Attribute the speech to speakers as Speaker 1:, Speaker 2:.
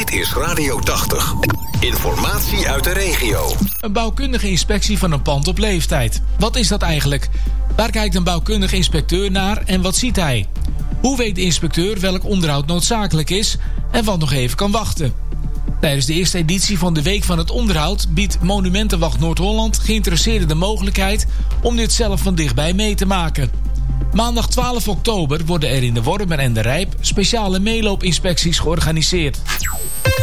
Speaker 1: Dit is Radio 80. Informatie uit de regio.
Speaker 2: Een bouwkundige inspectie van een pand op leeftijd. Wat is dat eigenlijk? Waar kijkt een bouwkundige inspecteur naar en wat ziet hij? Hoe weet de inspecteur welk onderhoud noodzakelijk is en wat nog even kan wachten? Tijdens de eerste editie van de Week van het Onderhoud biedt Monumentenwacht Noord-Holland geïnteresseerden de mogelijkheid om dit zelf van dichtbij mee te maken. Maandag 12 oktober worden er in de Wormer en de Rijp speciale meeloopinspecties georganiseerd.